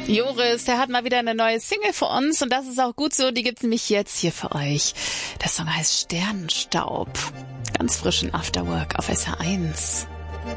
Joris, der hat mal wieder eine neue Single für uns und das ist auch gut so, die gibt's nämlich jetzt hier für euch. Der Song heißt Sternenstaub. Ganz frisch in Afterwork auf SR1.